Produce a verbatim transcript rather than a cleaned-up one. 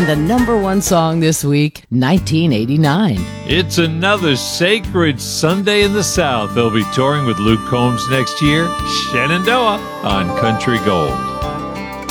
and the number one song this week, nineteen eighty-nine. It's another sacred Sunday in the South. They'll be touring with Luke Combs next year. Shenandoah on Country Gold.